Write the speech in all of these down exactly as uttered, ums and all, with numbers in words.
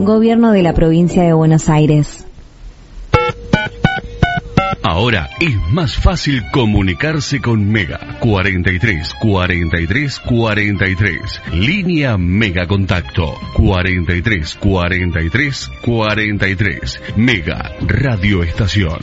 Gobierno de la Provincia de Buenos Aires. Ahora es más fácil comunicarse con Mega. cuarenta y tres, cuarenta y tres, cuarenta y tres. Línea Mega Contacto. cuarenta y tres, cuarenta y tres, cuarenta y tres. Mega Radio Estación.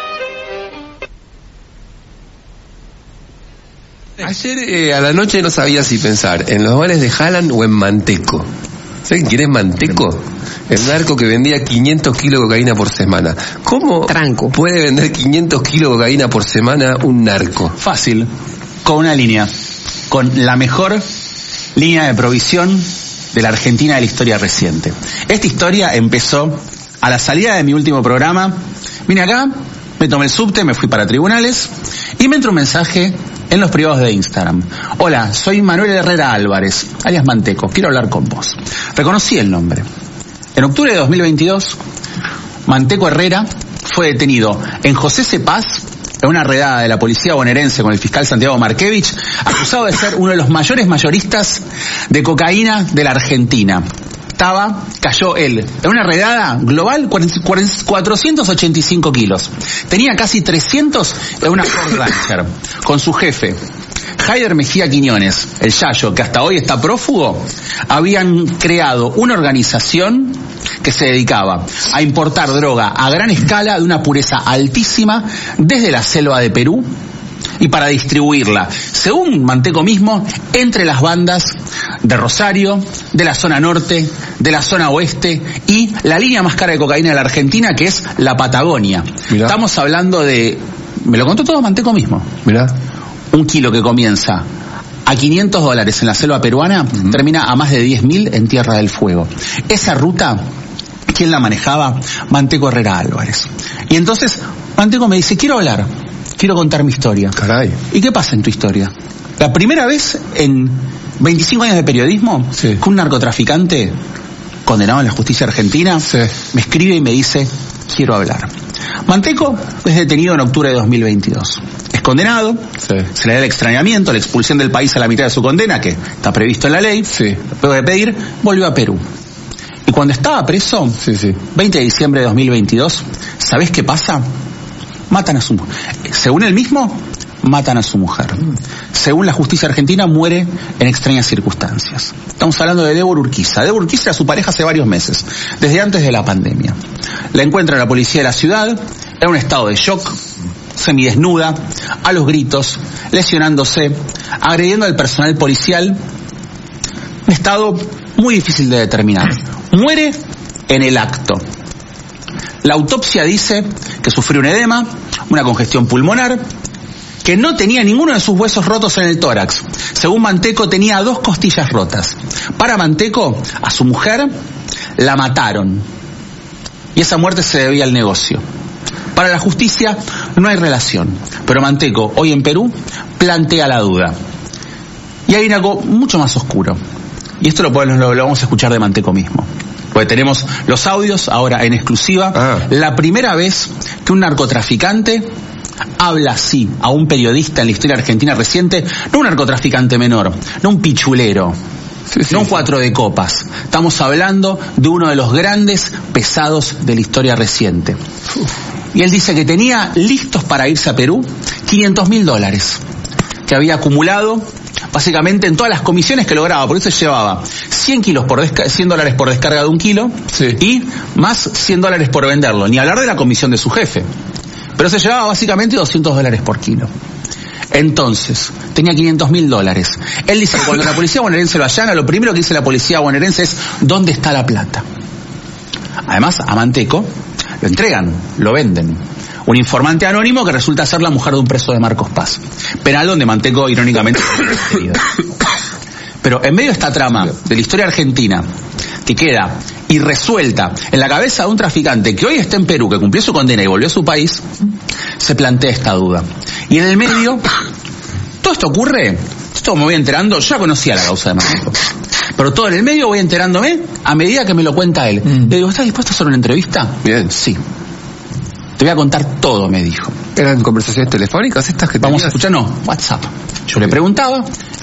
Ayer eh, a la noche no sabía si pensar en los bares de Haaland o en Manteco. ¿Saben quién es Manteco? El narco que vendía quinientos kilos de cocaína por semana. ¿Cómo Tranco. puede vender quinientos kilos de cocaína por semana un narco? Fácil, con una línea, con la mejor línea de provisión de la Argentina de la historia reciente. Esta historia empezó a la salida de mi último programa. Vine acá, me tomé el subte, me fui para tribunales y me entró un mensaje en los privados de Instagram. Hola, soy Manuel Herrera Álvarez, alias Manteco, quiero hablar con vos. Reconocí el nombre. En octubre de dos mil veintidós, Manteco Herrera fue detenido en José Cepaz, en una redada de la policía bonaerense con el fiscal Santiago Markevich, acusado de ser uno de los mayores mayoristas de cocaína de la Argentina. Estaba, cayó él, en una redada global, cuatrocientos ochenta y cinco kilos. Tenía casi trescientos en una Ford Ranger, con su jefe, Haider Mejía Quiñones, el Yayo, que hasta hoy está prófugo. Habían creado una organización que se dedicaba a importar droga a gran escala de una pureza altísima desde la selva de Perú y para distribuirla, según Manteco mismo, entre las bandas de Rosario, de la zona norte, de la zona oeste y la línea más cara de cocaína de la Argentina, que es la Patagonia. Mirá. Estamos hablando de... Me lo contó todo Manteco mismo. Mirá. Un kilo que comienza a quinientos dólares en la selva peruana, uh-huh, termina a más de diez mil en Tierra del Fuego. Esa ruta, ¿quién la manejaba? Manteco Herrera Álvarez. Y entonces Manteco me dice, quiero hablar, quiero contar mi historia. Caray. ¿Y qué pasa en tu historia? La primera vez en veinticinco años de periodismo, sí, que un narcotraficante condenado en la justicia argentina, sí, me escribe y me dice, quiero hablar. Manteco es detenido en octubre de dos mil veintidós. Es condenado, sí, se le da el extrañamiento, la expulsión del país a la mitad de su condena, que está previsto en la ley, sí, luego de pedir, volvió a Perú. Y cuando estaba preso, sí, sí, veinte de diciembre de dos mil veintidós, ¿sabés qué pasa? Matan a su mujer. Según él mismo, matan a su mujer. Según la justicia argentina, muere en extrañas circunstancias. Estamos hablando de Débora Urquiza. Débora Urquiza era su pareja hace varios meses, desde antes de la pandemia. La encuentra la policía de la ciudad en un estado de shock, semidesnuda, a los gritos, lesionándose, agrediendo al personal policial. Un estado muy difícil de determinar. Muere en el acto. La autopsia dice que sufrió un edema, una congestión pulmonar, que no tenía ninguno de sus huesos rotos en el tórax. Según Manteco, tenía dos costillas rotas. Para Manteco, a su mujer la mataron. Y esa muerte se debía al negocio. Para la justicia no hay relación. Pero Manteco, hoy en Perú, plantea la duda. Y hay algo mucho más oscuro. Y esto lo, podemos, lo, lo vamos a escuchar de Manteco mismo. Porque tenemos los audios ahora en exclusiva. Ah. La primera vez que un narcotraficante habla así a un periodista en la historia argentina reciente, no un narcotraficante menor, no un pichulero, sí, sí, no un cuatro de copas. Estamos hablando de uno de los grandes pesados de la historia reciente. Uf. Y él dice que tenía listos para irse a Perú quinientos mil dólares, que había acumulado básicamente en todas las comisiones que lograba, por eso llevaba cien kilos por desca- cien dólares por descarga de un kilo, sí, y más cien dólares por venderlo, ni hablar de la comisión de su jefe. Pero se llevaba básicamente doscientos dólares por kilo. Entonces, tenía quinientos mil dólares. Él dice que cuando la policía bonaerense lo allana, lo primero que dice la policía bonaerense es ¿dónde está la plata? Además, a Manteco lo entregan, lo venden. Un informante anónimo que resulta ser la mujer de un preso de Marcos Paz. Penal donde Manteco, irónicamente, pero en medio de esta trama de la historia argentina, que queda irresuelta en la cabeza de un traficante que hoy está en Perú, que cumplió su condena y volvió a su país, se plantea esta duda. Y en el medio, todo esto ocurre, esto me voy enterando, yo ya conocía la causa de Manteco, pero todo en el medio voy enterándome a medida que me lo cuenta él. Mm. Le digo, ¿estás dispuesto a hacer una entrevista? Bien. Sí. Te voy a contar todo, me dijo. ¿Eran conversaciones telefónicas estas que Vamos tenías? a escuchar, no, WhatsApp. Yo le preguntaba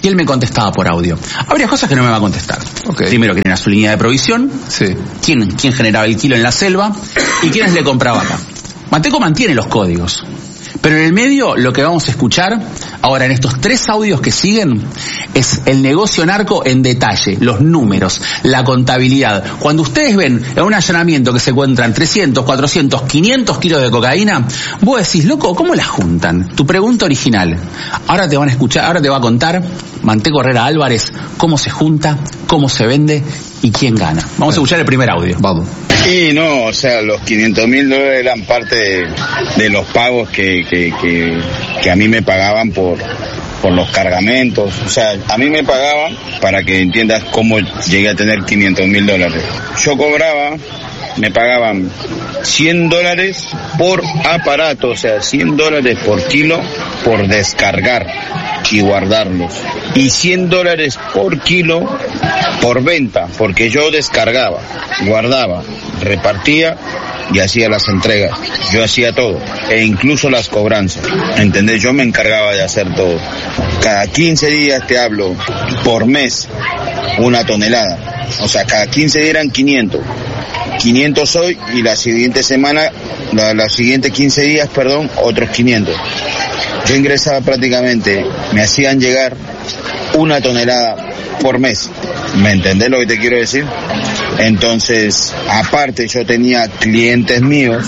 y él me contestaba por audio. Habría cosas que no me va a contestar. Okay. Primero, quién era su línea de provisión, sí. quién, quién generaba el kilo en la selva y quiénes le compraba acá. Manteco mantiene los códigos. Pero en el medio lo que vamos a escuchar ahora en estos tres audios que siguen es el negocio narco en detalle, los números, la contabilidad. Cuando ustedes ven en un allanamiento que se encuentran trescientos, cuatrocientos, quinientos kilos de cocaína, vos decís, loco, ¿cómo la juntan? Tu pregunta original. Ahora te van a escuchar, ahora te va a contar Manteco Herrera Álvarez cómo se junta, cómo se vende y quién gana. Vamos a escuchar el primer audio. Vamos. Y no, o sea, los quinientos mil dólares eran parte de, de los pagos que, que, que, que a mí me pagaban por, por los cargamentos. O sea, a mí me pagaban, para que entiendas cómo llegué a tener quinientos mil dólares. Yo cobraba, me pagaban cien dólares por aparato, o sea, cien dólares por kilo por descargar y guardarlos. Y cien dólares por kilo por venta, porque yo descargaba, guardaba, repartía y hacía las entregas. Yo hacía todo, e incluso las cobranzas. ¿Entendés? Yo me encargaba de hacer todo. Cada quince días te hablo, por mes, una tonelada. O sea, cada quince días eran quinientos. quinientos hoy y la siguiente semana, la, la siguiente quince días, perdón, otros quinientos. Yo ingresaba prácticamente, me hacían llegar una tonelada por mes. ¿Me entendés lo que te quiero decir? Entonces, aparte yo tenía clientes míos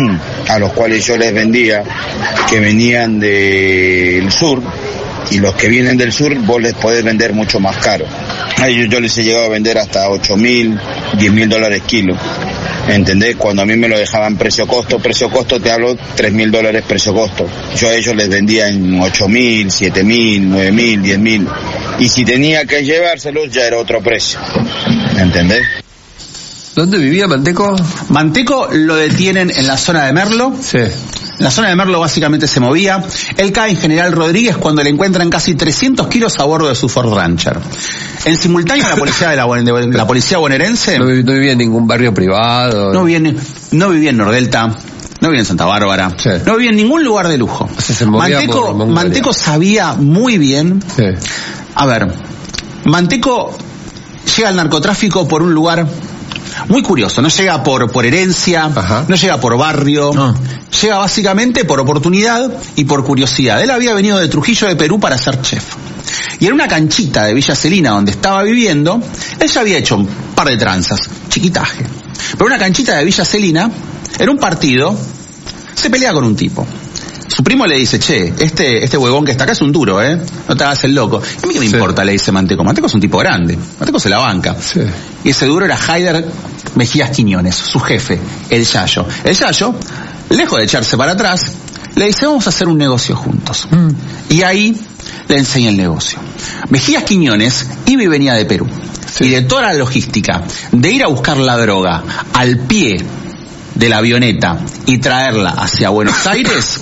a los cuales yo les vendía, que venían del sur, y los que vienen del sur vos les podés vender mucho más caro. A ellos yo les he llegado a vender hasta ocho mil, diez mil dólares kilo. ¿Entendés? Cuando a mí me lo dejaban precio-costo, precio-costo te hablo tres mil dólares precio-costo. Yo a ellos les vendía en ocho mil, siete mil, nueve mil, diez mil. Y si tenía que llevárselos ya era otro precio. ¿Entendés? ¿Dónde vivía Manteco? Manteco lo detienen en la zona de Merlo. Sí. En la zona de Merlo básicamente se movía. Él cae en General Rodríguez cuando le encuentran casi trescientos kilos a bordo de su Ford Rancher. En simultáneo la policía de la, de la policía bonaerense... No, no vivía en ningún barrio privado. No vivía en, no vivía en Nordelta, no vivía en Santa Bárbara, sí. No vivía en ningún lugar de lujo. O sea, se Manteco, Manteco sabía muy bien... Sí. A ver, Manteco llega al narcotráfico por un lugar... muy curioso, no llega por, por herencia, ajá, no llega por barrio, no. Llega básicamente por oportunidad y por curiosidad. Él había venido de Trujillo de Perú para ser chef. Y en una canchita de Villa Celina donde estaba viviendo, él ya había hecho un par de tranzas, chiquitaje. Pero una canchita de Villa Celina, en un partido, se pelea con un tipo. Su primo le dice, che, este este huevón que está acá es un duro, ¿eh? No te hagas el loco. ¿A mí qué me sí. importa? Le dice Manteco. Manteco es un tipo grande. Manteco se la banca. Sí. Y ese duro era Haider Mejías Quiñones, su jefe, el Yayo. El Yayo, lejos de echarse para atrás, le dice, vamos a hacer un negocio juntos. Mm. Y ahí le enseña el negocio. Mejías Quiñones iba y venía de Perú. Sí. Y de toda la logística, de ir a buscar la droga al pie de la avioneta y traerla hacia Buenos Aires...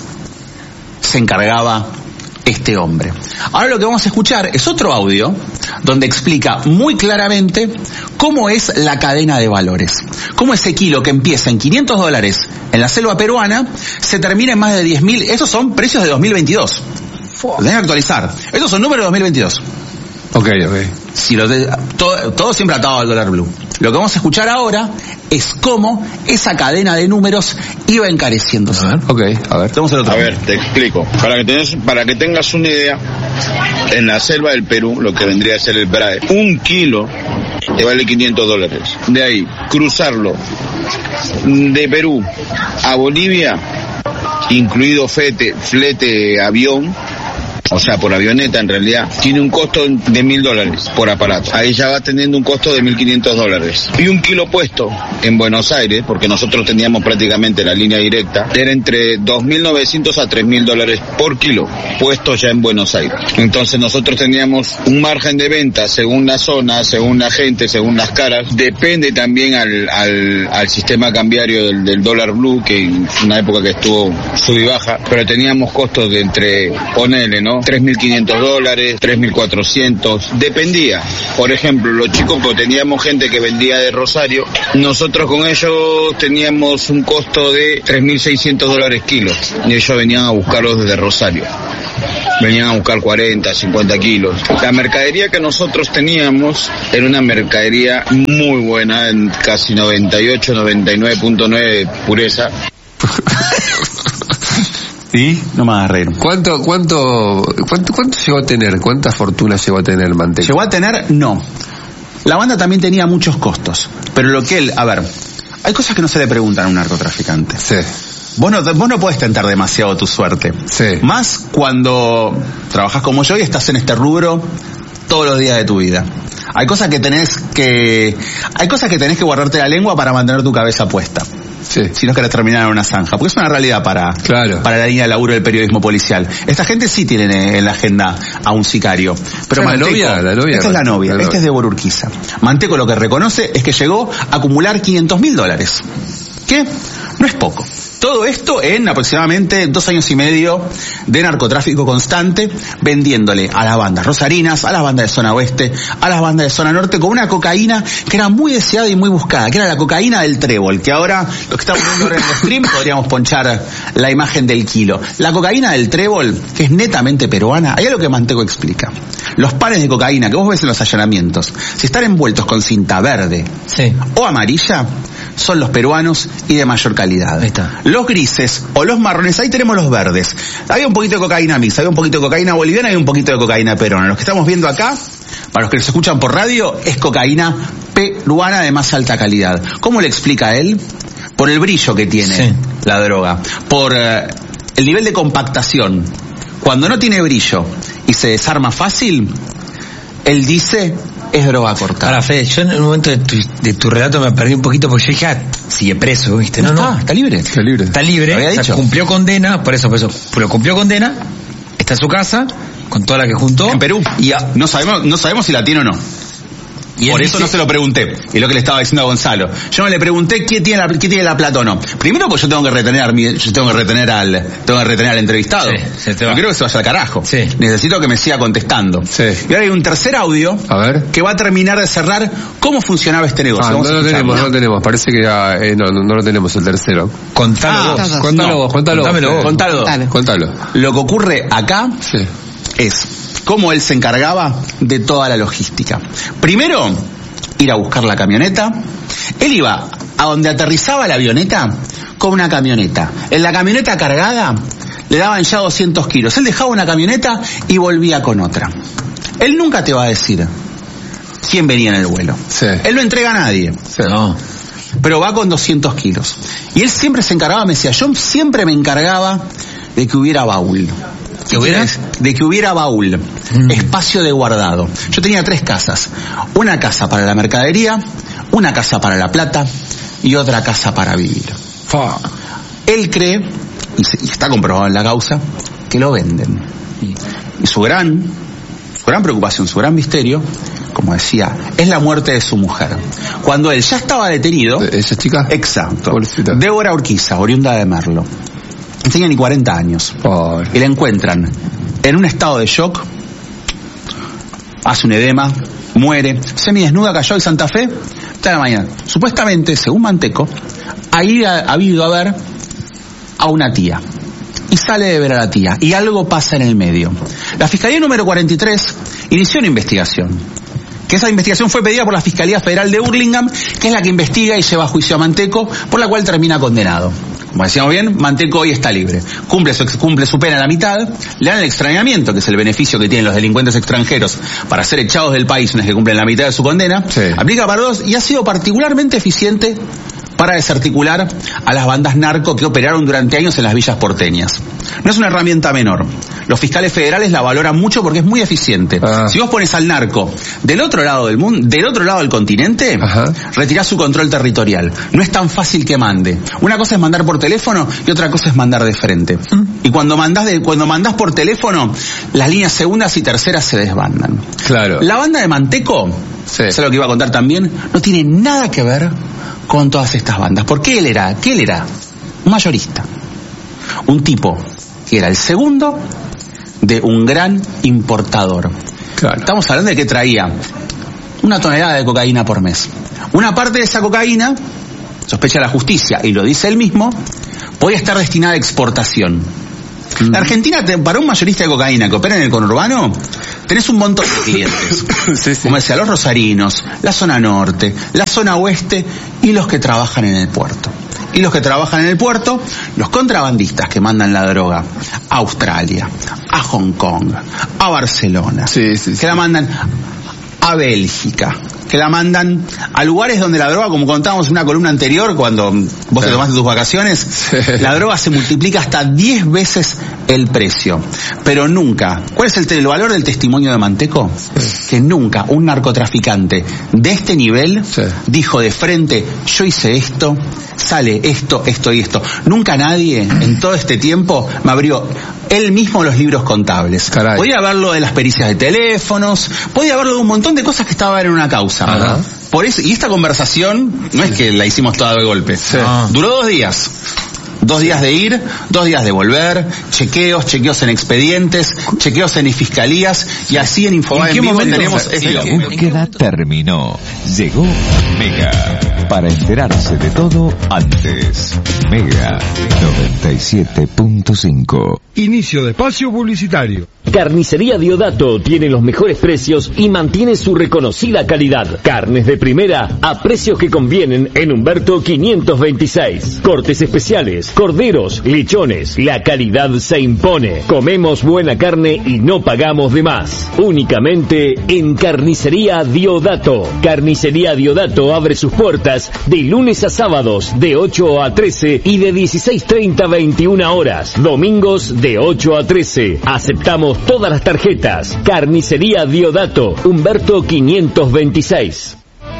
se encargaba este hombre. Ahora lo que vamos a escuchar es otro audio donde explica muy claramente cómo es la cadena de valores. Cómo ese kilo que empieza en quinientos dólares en la selva peruana se termina en más de diez mil. Estos son precios de dos mil veintidós. Lo tenés que actualizar. Estos son números de dos mil veintidós. Ok, ok. Si lo de, todo, todo siempre atado al dólar blue. Lo que vamos a escuchar ahora es cómo esa cadena de números iba encareciéndose. A ver, ok, a ver. Tenemos el otro. A ver, te explico. Para que, tenés, para que tengas una idea, en la selva del Perú, lo que vendría a ser el B R A E, un kilo te vale quinientos dólares. De ahí, cruzarlo de Perú a Bolivia, incluido flete, flete avión, o sea, por avioneta en realidad, tiene un costo de mil dólares por aparato. Ahí ya va teniendo un costo de mil quinientos dólares. Y un kilo puesto en Buenos Aires, porque nosotros teníamos prácticamente la línea directa, era entre dos mil novecientos a tres mil dólares por kilo, puesto ya en Buenos Aires. Entonces nosotros teníamos un margen de venta según la zona, según la gente, según las caras. Depende también al, al, al sistema cambiario del, del dólar blue, que en una época que estuvo sub y baja, pero teníamos costos de entre, ponele, ¿no? tres mil quinientos dólares, tres mil cuatrocientos, dependía. Por ejemplo, los chicos, pues teníamos gente que vendía de Rosario, nosotros con ellos teníamos un costo de tres mil seiscientos dólares kilos, y ellos venían a buscarlos desde Rosario. venían a buscar cuarenta, cincuenta kilos. La mercadería que nosotros teníamos era una mercadería muy buena, en casi noventa y ocho, noventa y nueve punto nueve de pureza. ¿Sí? No me hagas reír. ¿Cuánto, cuánto, cuánto, cuánto llegó a tener? ¿Cuánta fortuna llegó a tener Manteco? ¿Llegó a tener? No. La banda también tenía muchos costos. Pero lo que él, a ver, hay cosas que no se le preguntan a un narcotraficante. Sí. Vos no, vos no podés tentar demasiado tu suerte. Sí. Más cuando trabajás como yo y estás en este rubro todos los días de tu vida. Hay cosas que tenés que, hay cosas que tenés que guardarte la lengua para mantener tu cabeza puesta. Sí. Si no querés terminar en una zanja, porque es una realidad para, claro. para la línea de laburo del periodismo policial. Esta gente sí tiene en la agenda a un sicario. Pero la Manteco, novia, la novia, esta es la novia, la novia. este es de Borurquiza. Manteco lo que reconoce es que llegó a acumular quinientos mil dólares. ¿Qué? No es poco. Todo esto en aproximadamente dos años y medio de narcotráfico constante, vendiéndole a las bandas rosarinas, a las bandas de zona oeste, a las bandas de zona norte, con una cocaína que era muy deseada y muy buscada, que era la cocaína del trébol, que ahora, lo que estamos viendo ahora en el stream, podríamos ponchar la imagen del kilo. La cocaína del trébol, que es netamente peruana, hay algo que Manteco explica. Los panes de cocaína que vos ves en los allanamientos, si están envueltos con cinta verde sí. o amarilla, son los peruanos y de mayor calidad. Ahí está. Los grises o los marrones, ahí tenemos los verdes. Había un poquito de cocaína mixta, había un poquito de cocaína boliviana y un poquito de cocaína peruana. Los que estamos viendo acá, para los que nos escuchan por radio, es cocaína peruana de más alta calidad. ¿Cómo le explica él? Por el brillo que tiene sí. la droga, por uh, el nivel de compactación. Cuando no tiene brillo y se desarma fácil, él dice... es droga cortada. Ahora, Fede, yo en un momento de tu, de tu relato me perdí un poquito porque yo dije, ah, sigue preso, ¿viste? No, no, está, está libre. Está libre. Está libre, había o sea, dicho. cumplió condena, por eso, por eso, pero cumplió condena, está en su casa, con toda la que juntó. En Perú. Y a, no sabemos, no sabemos si la tiene o no. Y Por él eso dice, no se lo pregunté. Y lo que le estaba diciendo a Gonzalo. Yo no le pregunté qué tiene la, qué tiene la plata o no. Primero porque yo tengo que retener, a mi- yo tengo que retener al, tengo que retener al entrevistado. Sí, se te va. No quiero que se vaya al carajo. Sí. Necesito que me siga contestando. Sí. Y ahora hay un tercer audio. A ver. Que va a terminar de cerrar cómo funcionaba este negocio. Ah, no Vamos a lo escucharlo. tenemos, no lo tenemos. Parece que ah, eh, no, no, no lo tenemos el tercero. contalo Ah, vos. contalo. Cuéntalo No, vos, cuéntalo. contámelo vos. Contalo. Dale. Cuéntalo. Lo que ocurre acá Sí. es cómo él se encargaba de toda la logística. Primero, ir a buscar la camioneta. Él iba a donde aterrizaba la avioneta con una camioneta. En la camioneta cargada le daban ya doscientos kilos. Él dejaba una camioneta y volvía con otra. Él nunca te va a decir quién venía en el vuelo. Sí. Él no entrega a nadie. Sí. No. Pero va con doscientos kilos. Y él siempre se encargaba, me decía, yo siempre me encargaba de que hubiera baúl. ¿Que hubiera? De que hubiera baúl, Mm. espacio de guardado. Yo tenía tres casas. Una casa para la mercadería, una casa para la plata y otra casa para vivir. Fa. Él cree, y, se- y está comprobado en la causa, que lo venden. Y su gran, su gran preocupación, su gran misterio, como decía, es la muerte de su mujer. Cuando él ya estaba detenido... ¿Esa chica? Exacto. Pobrecita. Débora Urquiza, oriunda de Merlo. No tenía ni cuarenta años. Pobre. Y la encuentran en un estado de shock, hace un edema, muere, semidesnuda, cayó en Santa Fe, está de la mañana. Supuestamente, según Manteco, ahí ha, ha habido a ver a una tía. Y sale de ver a la tía. Y algo pasa en el medio. La Fiscalía número cuarenta y tres inició una investigación. Que esa investigación fue pedida por la Fiscalía Federal de Burlingame, que es la que investiga y lleva a juicio a Manteco, por la cual termina condenado. Como decíamos bien, Manteco hoy está libre. Cumple su, cumple su pena a la mitad, le dan el extrañamiento, que es el beneficio que tienen los delincuentes extranjeros para ser echados del país una vez que cumplen la mitad de su condena. Sí. Aplica para dos y ha sido particularmente eficiente para desarticular a las bandas narco que operaron durante años en las villas porteñas. No es una herramienta menor. Los fiscales federales la valoran mucho porque es muy eficiente. Ah. Si vos pones al narco del otro lado del mundo, del otro lado del continente, Ajá. retirás su control territorial. No es tan fácil que mande. Una cosa es mandar por teléfono y otra cosa es mandar de frente. Y cuando mandás de, cuando mandás por teléfono, las líneas segundas y terceras se desbandan. Claro. La banda de Manteco, Sí. eso es lo que iba a contar también, no tiene nada que ver con todas estas bandas. Porque él era, ¿qué él era? Un mayorista. Un tipo que era el segundo de un gran importador. Claro. Estamos hablando de que traía una tonelada de cocaína por mes. Una parte de esa cocaína, sospecha la justicia, y lo dice él mismo, podía estar destinada a exportación. Mm. La Argentina, te, para un mayorista de cocaína que opera en el conurbano, tenés un montón de clientes. sí, sí. Como decía, los rosarinos, la zona norte, la zona oeste y los que trabajan en el puerto. Y los que trabajan en el puerto, los contrabandistas que mandan la droga a Australia, a Hong Kong, a Barcelona, sí, sí, sí. que la mandan a Bélgica, que la mandan a lugares donde la droga, como contábamos en una columna anterior, cuando vos te tomaste tus vacaciones, sí. la droga se multiplica hasta diez veces el precio. Pero nunca, ¿cuál es el, el valor del testimonio de Manteco? Sí. Que nunca un narcotraficante de este nivel sí. dijo de frente, yo hice esto, sale esto, esto y esto. Nunca nadie en todo este tiempo me abrió él mismo los libros contables. Caray. Podía verlo de las pericias de teléfonos, podía verlo de un montón de cosas que estaban en una causa. Ajá. Por eso, y esta conversación no es que la hicimos toda de golpe. Sí. Duró dos días. Dos días de ir, dos días de volver, chequeos, chequeos en expedientes, chequeos en fiscalías, y así en Infobae en, en vivo tenemos... La búsqueda terminó. Llegó Mega. Para enterarse de todo antes. Mega noventa y siete punto cinco. Inicio de espacio publicitario. Carnicería Diodato tiene los mejores precios y mantiene su reconocida calidad. Carnes de primera a precios que convienen en Humberto quinientos veintiséis. Cortes especiales, corderos, lechones. La calidad se impone. Comemos buena carne y no pagamos de más. Únicamente en Carnicería Diodato. Carnicería Diodato abre sus puertas de lunes a sábados de ocho a trece y de dieciséis treinta a veintiuna horas. Domingos de ocho a trece. Aceptamos todas las tarjetas. Carnicería Diodato, Humberto quinientos veintiséis.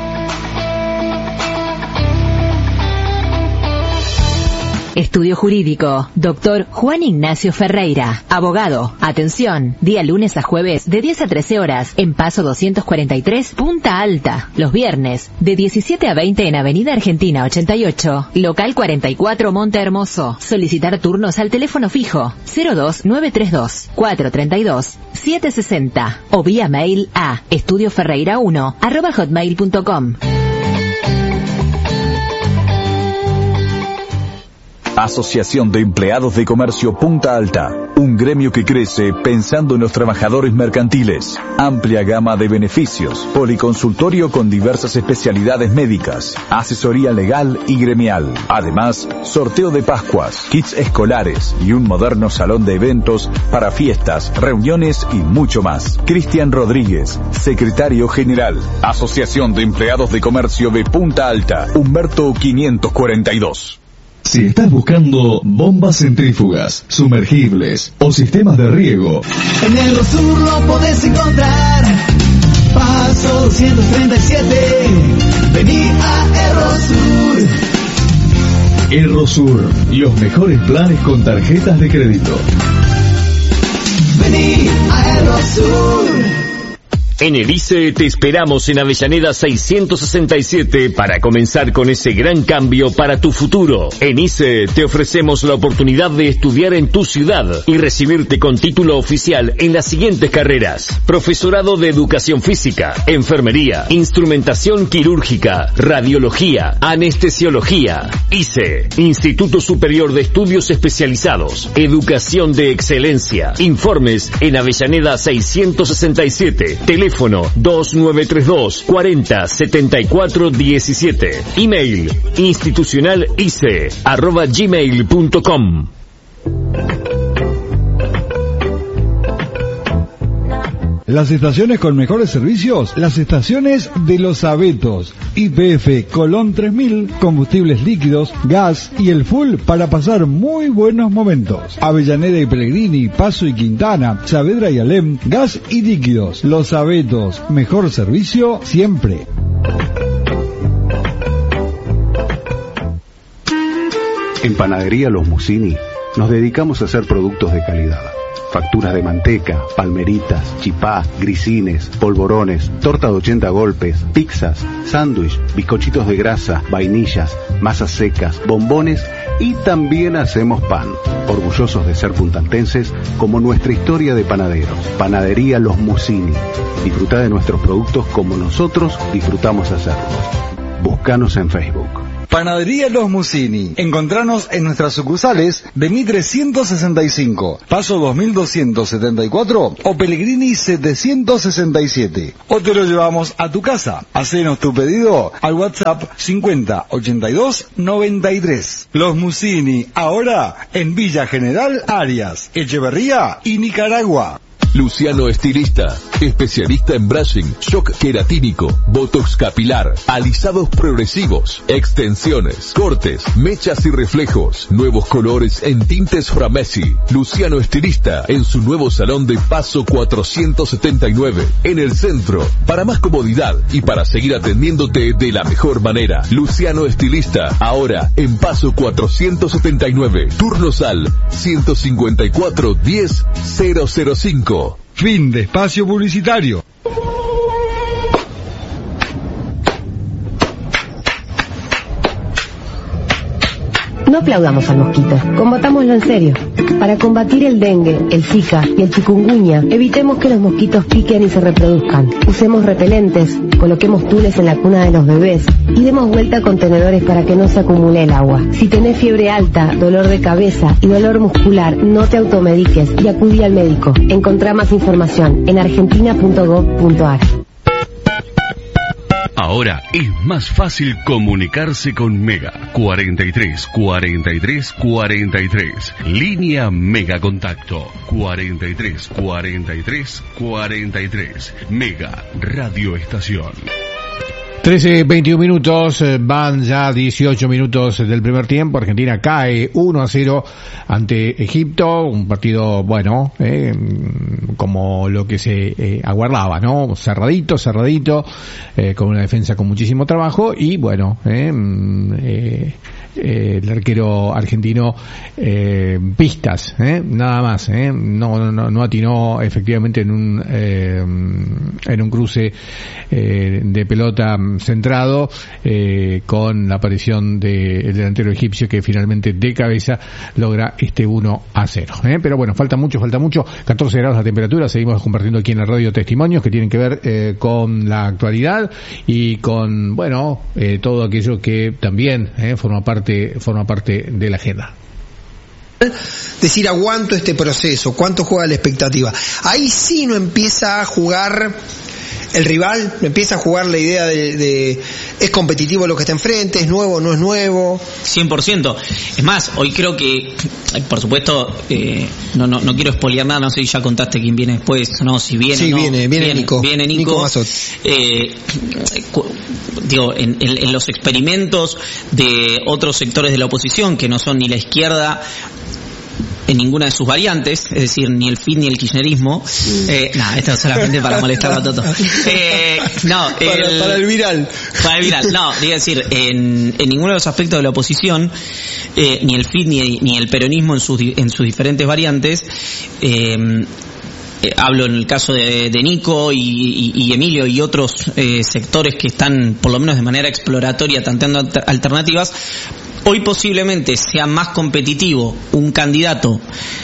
Estudio Jurídico, doctor Juan Ignacio Ferreira, abogado. Atención, día lunes a jueves de diez a trece horas en Paso doscientos cuarenta y tres, Punta Alta. Los viernes de diecisiete a veinte en Avenida Argentina ochenta y ocho, local cuarenta y cuatro, Monte Hermoso. Solicitar turnos al teléfono fijo cero dos nueve tres dos, cuatro tres dos, siete seis cero o vía mail a estudioferreira uno arroba hotmail punto com. Asociación de Empleados de Comercio Punta Alta, un gremio que crece pensando en los trabajadores mercantiles. Amplia gama de beneficios, policonsultorio con diversas especialidades médicas, asesoría legal y gremial. Además, sorteo de Pascuas, kits escolares y un moderno salón de eventos para fiestas, reuniones y mucho más. Cristian Rodríguez, secretario general. Asociación de Empleados de Comercio de Punta Alta, Humberto quinientos cuarenta y dos. Si estás buscando bombas centrífugas, sumergibles o sistemas de riego, en el Rosur lo podés encontrar. Paso doscientos treinta y siete, vení a Errosur. Errosur, los mejores planes con tarjetas de crédito. Vení a Errosur. En el I C E te esperamos en Avellaneda seiscientos sesenta y siete para comenzar con ese gran cambio para tu futuro. En I C E te ofrecemos la oportunidad de estudiar en tu ciudad y recibirte con título oficial en las siguientes carreras: profesorado de educación física, enfermería, instrumentación quirúrgica, radiología, anestesiología. I C E, Instituto Superior de Estudios Especializados, Educación de Excelencia. Informes en Avellaneda seiscientos sesenta y siete, teléfono dos nueve tres dos, cuarenta, setenta y cuatro diecisiete. Email institucionalice arroba gmail punto com. Las estaciones con mejores servicios, las estaciones de Los Abetos. Y P F Colón tres mil, combustibles líquidos, gas y el full para pasar muy buenos momentos. Avellaneda y Pellegrini, Paso y Quintana, Saavedra y Alem, gas y líquidos. Los Abetos, mejor servicio siempre. En Panadería Los Musini nos dedicamos a hacer productos de calidad. Facturas de manteca, palmeritas, chipá, grisines, polvorones, torta de ochenta golpes, pizzas, sándwich, bizcochitos de grasa, vainillas, masas secas, bombones y también hacemos pan. Orgullosos de ser puntaltenses como nuestra historia de panaderos. Panadería Los Musini. Disfruta de nuestros productos como nosotros disfrutamos hacerlos. Búscanos en Facebook. Panadería Los Musini. Encontranos en nuestras sucursales de Mitre ciento sesenta y cinco, Paso dos mil doscientos setenta y cuatro o Pellegrini setecientos sesenta y siete. O te lo llevamos a tu casa. Hacenos tu pedido al WhatsApp cincuenta ochenta y dos noventa y tres. Los Musini, ahora en Villa General Arias, Echeverría y Nicaragua. Luciano Estilista, especialista en brushing, shock queratínico, botox capilar, alisados progresivos, extensiones, cortes, mechas y reflejos, nuevos colores en tintes Framesi. Luciano Estilista, en su nuevo salón de Paso cuatrocientos setenta y nueve, en el centro. Para más comodidad y para seguir atendiéndote de la mejor manera, Luciano Estilista, ahora en Paso cuatrocientos setenta y nueve, turnos al ciento cincuenta y cuatro diez cero cero cinco. Fin de espacio publicitario. No aplaudamos al mosquito, combatámoslo en serio. Para combatir el dengue, el zika y el chikungunya, evitemos que los mosquitos piquen y se reproduzcan. Usemos repelentes, coloquemos tules en la cuna de los bebés y demos vuelta a contenedores para que no se acumule el agua. Si tenés fiebre alta, dolor de cabeza y dolor muscular, no te automediques y acudí al médico. Encontrá más información en argentina punto gov punto ar. Ahora es más fácil comunicarse con Mega. cuarenta y tres cuarenta y tres cuarenta y tres. Línea Mega Contacto. cuarenta y tres cuarenta y tres cuarenta y tres. Mega Radio Estación. trece veintiún minutos, van ya dieciocho minutos del primer tiempo. Argentina cae uno a cero ante Egipto, un partido, bueno, eh, como lo que se eh, aguardaba, ¿no? Cerradito, cerradito, eh, con una defensa con muchísimo trabajo y, bueno, eh, eh, eh, el arquero argentino eh, pistas, eh, nada más, eh, no, no, no atinó efectivamente en un eh, en un cruce eh, de pelota centrado, eh, con la aparición del delantero egipcio que finalmente de cabeza logra este uno a cero, ¿eh? Pero bueno, falta mucho, falta mucho, catorce grados la temperatura, seguimos compartiendo aquí en la radio testimonios que tienen que ver eh, con la actualidad y con, bueno, eh, todo aquello que también eh, forma parte, forma parte de la agenda. Decir aguanto este proceso, cuánto juega la expectativa. Ahí sí no empieza a jugar el rival, no empieza a jugar la idea de, de es competitivo lo que está enfrente, es nuevo, no es nuevo. cien por ciento. Es más, hoy creo que, por supuesto, eh, no, no no quiero espolear nada, no sé si ya contaste quién viene después, no, si viene sí, no. viene, viene, viene Nico. Viene Nico. Nico Mazot. Eh, digo, en, en, en los experimentos de otros sectores de la oposición, que no son ni la izquierda en ninguna de sus variantes, es decir, ni el F I T ni el kirchnerismo. Eh, nada, esto es solamente para molestar a Toto. Eh, no, para, el, para el viral. Para el viral, no, digo decir, en, en ninguno de los aspectos de la oposición, eh, ni el F I T ni, ni el peronismo en sus, en sus diferentes variantes, eh, eh, hablo en el caso de, de Nico y, y, y Emilio y otros eh, sectores que están, por lo menos de manera exploratoria, tanteando alternativas. Hoy posiblemente sea más competitivo un candidato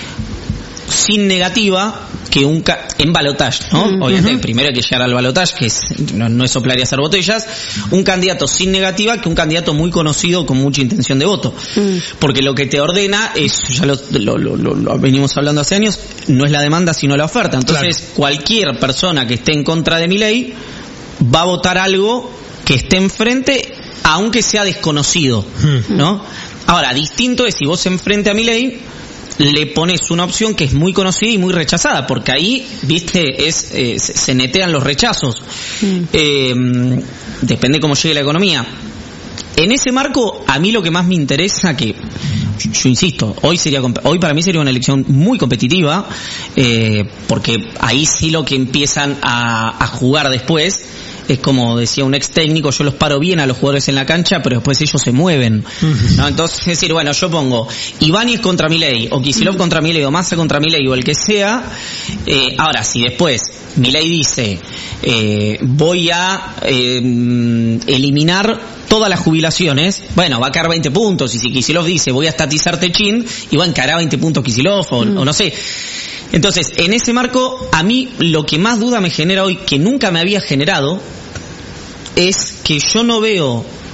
sin negativa que un ca- en balotaje, ¿no? Uh-huh. Obviamente primero hay que llegar al balotaje, que es, no, no es soplar y hacer botellas. Un candidato sin negativa que un candidato muy conocido con mucha intención de voto. Uh-huh. Porque lo que te ordena es, ya lo, lo, lo, lo, lo venimos hablando hace años, no es la demanda sino la oferta. Entonces claro, cualquier persona que esté en contra de Milei va a votar algo que esté enfrente, aunque sea desconocido, ¿no? Ahora, distinto es si vos enfrente a Milei le pones una opción que es muy conocida y muy rechazada, porque ahí, viste, es eh, se, se netean los rechazos. Mm. Eh, depende cómo llegue la economía. En ese marco, a mí lo que más me interesa, que yo, yo insisto, hoy sería hoy para mí sería una elección muy competitiva, eh, porque ahí sí lo que empiezan a, a jugar después es como decía un ex técnico, yo los paro bien a los jugadores en la cancha, pero después ellos se mueven, ¿no? Entonces, es decir, bueno, yo pongo Ibáñez contra Milei, o Kicillof contra Milei, o Massa contra Milei, o el que sea. Eh, ahora, si después Milei dice, eh, voy a eh, eliminar todas las jubilaciones, bueno, va a caer veinte puntos, y si Kicillof dice, voy a estatizar Techín, y va a encarar veinte puntos Kicillof, o, mm. o no sé. Entonces, en ese marco, a mí lo que más duda me genera hoy, que nunca me había generado, es que yo no veo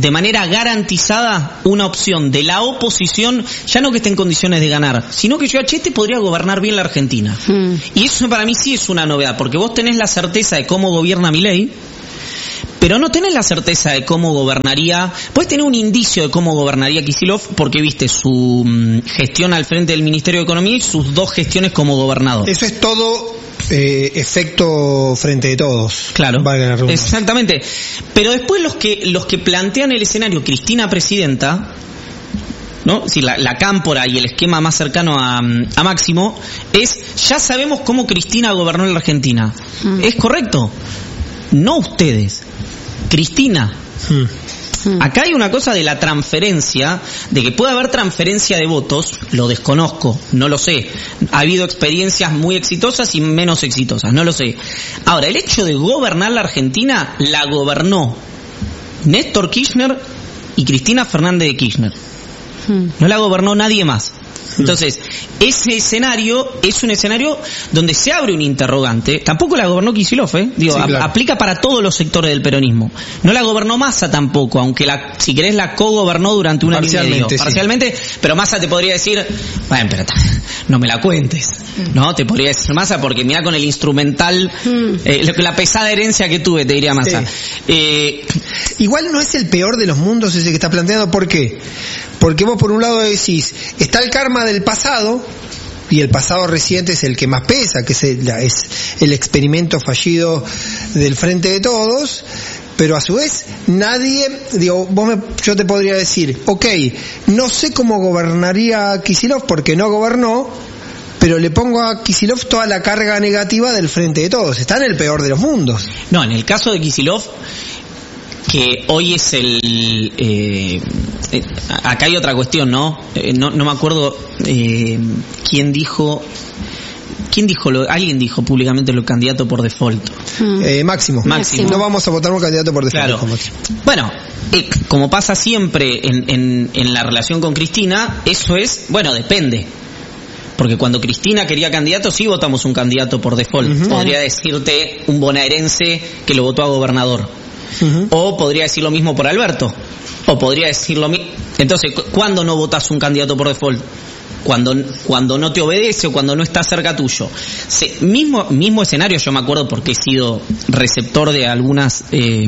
de manera garantizada una opción de la oposición, ya no que esté en condiciones de ganar, sino que yo, che, este podría gobernar bien la Argentina. Mm. Y eso para mí sí es una novedad, porque vos tenés la certeza de cómo gobierna Milei, pero no tenés la certeza de cómo gobernaría. Podés tener un indicio de cómo gobernaría Kicillof porque viste su mm, gestión al frente del Ministerio de Economía y sus dos gestiones como gobernador. Eso es todo eh, efecto frente de todos. Claro, exactamente. Pero después los que los que plantean el escenario Cristina presidenta, ¿no? Si la, la cámpora y el esquema más cercano a, a Máximo es, ya sabemos cómo Cristina gobernó en la Argentina. Mm. ¿Es correcto? No ustedes. Cristina. Hmm. Acá hay una cosa de la transferencia, de que puede haber transferencia de votos, lo desconozco, no lo sé. Ha habido experiencias muy exitosas y menos exitosas, no lo sé. Ahora, el hecho de gobernar la Argentina, la gobernó Néstor Kirchner y Cristina Fernández de Kirchner. Hmm. No la gobernó nadie más. Entonces, ese escenario es un escenario donde se abre un interrogante. Tampoco la gobernó Kicillof, ¿eh? Digo, sí, claro. a, aplica para todos los sectores del peronismo. No la gobernó Massa tampoco, aunque la, si querés la co-gobernó durante un año y medio. Sí. Parcialmente, pero Massa te podría decir, bueno, pero no me la cuentes, ¿no? Te podría decir Massa porque mira con el instrumental, eh, la pesada herencia que tuve, te diría Massa. Sí. Eh, Igual no es el peor de los mundos ese que está planteando, ¿por qué? Porque vos por un lado decís, está el karma del pasado, y el pasado reciente es el que más pesa, que es el, es el experimento fallido del Frente de Todos, pero a su vez nadie, digo, vos me, yo te podría decir, ok, no sé cómo gobernaría Kicillof porque no gobernó, pero le pongo a Kicillof toda la carga negativa del Frente de Todos, está en el peor de los mundos. No, en el caso de Kicillof, que hoy es el eh, eh, acá hay otra cuestión, ¿no? Eh, no, no me acuerdo eh, quién dijo quién dijo lo, alguien dijo públicamente lo candidato por default. Eh, Máximo. Máximo. No vamos a votar un candidato por default. Claro. Bueno, eh, como pasa siempre en, en, en la relación con Cristina, eso es, bueno, depende. Porque cuando Cristina quería candidato, sí votamos un candidato por default. Uh-huh. Podría decirte un bonaerense que lo votó a gobernador. Uh-huh. O podría decir lo mismo por Alberto. O podría decir lo mismo. Entonces, ¿cuándo no votas un candidato por default? Cuando cuando no te obedece o cuando no está cerca tuyo. Se, mismo mismo escenario, yo me acuerdo porque he sido receptor de algunas eh,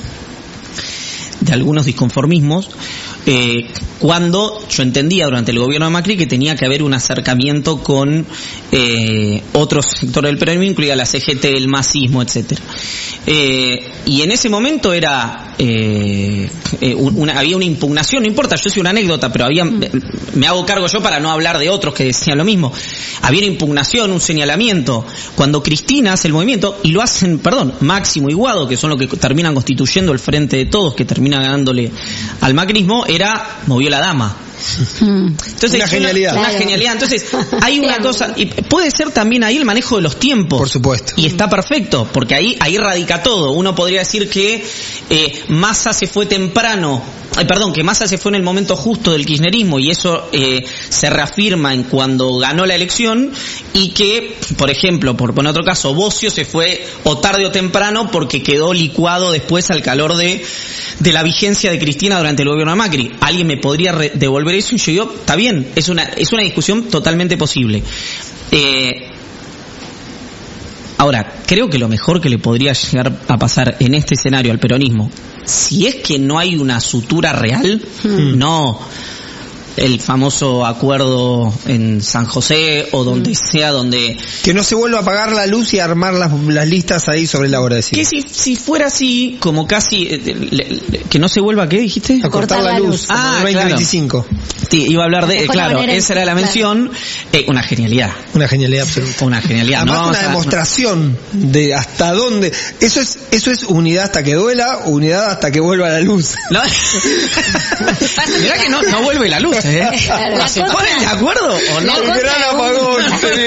de algunos disconformismos. Eh, cuando yo entendía durante el gobierno de Macri que tenía que haber un acercamiento con eh, otros sectores del peronismo, incluida la C G T, el masismo, etcétera. Eh, y en ese momento era eh, eh, una, había una impugnación, no importa, yo soy una anécdota, pero había, me hago cargo yo para no hablar de otros que decían lo mismo. Había una impugnación, un señalamiento. Cuando Cristina hace el movimiento, y lo hacen, perdón, Máximo y Guado, que son los que terminan constituyendo el Frente de Todos, que termina ganándole al macrismo, era movió la dama. Entonces, una genialidad. Una, una genialidad. Entonces, hay una cosa, y puede ser también ahí el manejo de los tiempos. Por supuesto. Y está perfecto, porque ahí, ahí radica todo. Uno podría decir que eh, Massa se fue temprano, eh, perdón, que Massa se fue en el momento justo del kirchnerismo, y eso eh, se reafirma en cuando ganó la elección, y que, por ejemplo, por poner otro caso, Bocio se fue o tarde o temprano porque quedó licuado después al calor de, de la vigencia de Cristina durante el gobierno de Macri. ¿Alguien me podría re- devolver eso? Y yo digo, está bien, es una, es una discusión totalmente posible. Eh, ahora, creo que lo mejor que le podría llegar a pasar en este escenario al peronismo, si es que no hay una sutura real, hmm. no el famoso acuerdo en San José o donde sea, donde que no se vuelva a apagar la luz y armar las, las listas ahí sobre la hora de cine. Que si, si fuera así, como casi eh, le, le, que no se vuelva, ¿qué dijiste? A cortar, cortar la, la luz, luz. Ah, veinte claro. veinticinco. Sí, iba a hablar de, eh, claro, esa era la mención, claro. eh, una genialidad. Una genialidad absoluta. Una genialidad. Además, no una a, demostración no. de hasta dónde, eso es eso es unidad hasta que duela, unidad hasta que vuelva la luz. No. Mirá que no, no vuelve la luz, ¿eh? La ¿Se contra, ponen de acuerdo o no? Gran apagón.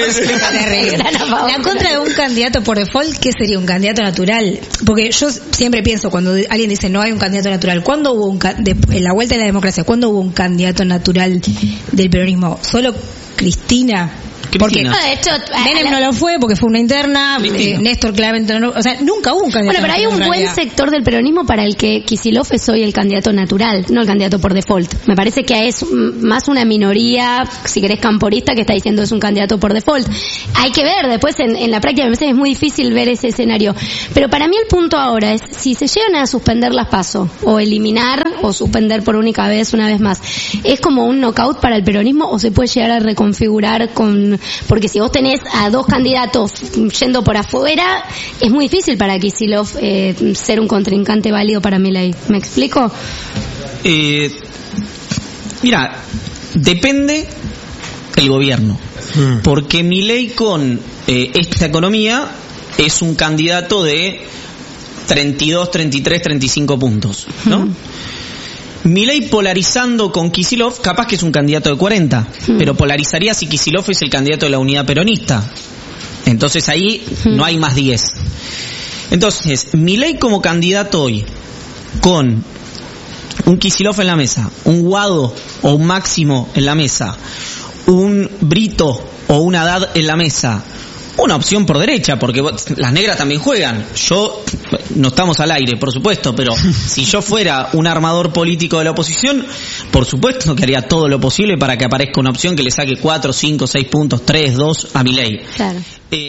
La contra de un candidato por default, ¿qué sería un candidato natural? Porque yo siempre pienso, cuando alguien dice no hay un candidato natural, ¿cuándo hubo un de, en la vuelta de la democracia, cuándo hubo un candidato natural del peronismo? ¿Solo Cristina? Porque Cristina. no, de hecho, Menem no lo fue porque fue una interna, eh, Néstor claramente no, o sea, nunca hubo un candidato. Bueno, pero hay un en buen realidad. sector del peronismo para el que Kicillof es hoy el candidato natural, no el candidato por default. Me parece que es mm, más una minoría, si querés camporista, que está diciendo es un candidato por default. Hay que ver, después en, en la práctica a veces es muy difícil ver ese escenario. Pero para mí el punto ahora es, si se llegan a suspender las PASO, o eliminar, o suspender por única vez, una vez más, ¿es como un knockout para el peronismo o se puede llegar a reconfigurar con, porque si vos tenés a dos candidatos yendo por afuera, es muy difícil para Kicillof eh, ser un contrincante válido para Milei. ¿Me explico? Eh, mira, depende el gobierno, mm. porque Milei con eh, esta economía es un candidato de treinta y dos, treinta y tres, treinta y cinco puntos, ¿no? Mm. Milei polarizando con Kicillof, capaz que es un candidato de cuarenta, mm. pero polarizaría si Kicillof es el candidato de la unidad peronista. Entonces ahí mm. no hay más diez. Entonces, Milei como candidato hoy, con un Kicillof en la mesa, un Guado o un Máximo en la mesa, un Brito o un Haddad en la mesa, una opción por derecha, porque las negras también juegan. Yo, no estamos al aire, por supuesto, pero si yo fuera un armador político de la oposición, por supuesto que haría todo lo posible para que aparezca una opción que le saque cuatro, cinco, seis puntos, tres, dos a Milei. Claro. Eh...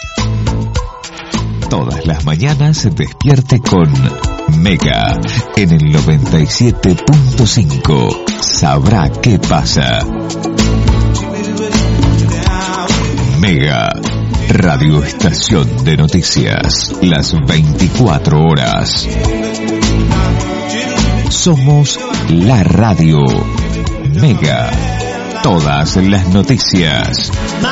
Todas las mañanas se despierte con Mega en el noventa y siete punto cinco. Sabrá qué pasa. Mega, Radio Estación de Noticias, las veinticuatro horas. Somos la radio. Mega, todas las noticias.